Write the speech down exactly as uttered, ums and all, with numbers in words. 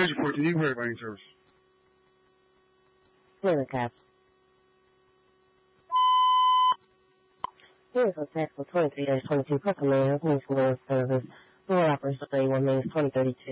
Station four, can you hear by any service? Clear caps. Here's a text for twenty-three dash twenty-two, Cook Command, Police Service. Door operation thirty-one minutes, twenty thirty-two.